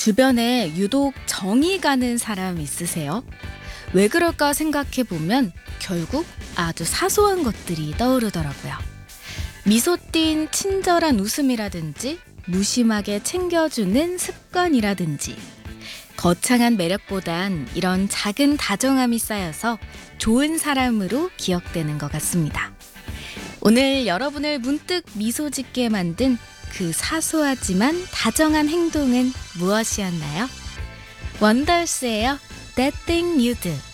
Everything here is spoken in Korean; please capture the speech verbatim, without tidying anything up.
주변에 유독 정이 가는 사람 있으세요? 왜 그럴까 생각해 보면 결국 아주 사소한 것들이 떠오르더라고요. 미소 띈 친절한 웃음이라든지 무심하게 챙겨주는 습관이라든지 거창한 매력보단 이런 작은 다정함이 쌓여서 좋은 사람으로 기억되는 것 같습니다. 오늘 여러분을 문득 미소 짓게 만든 그 사소하지만 다정한 행동은 무엇이었나요? 원더스예요. That Thing You Do.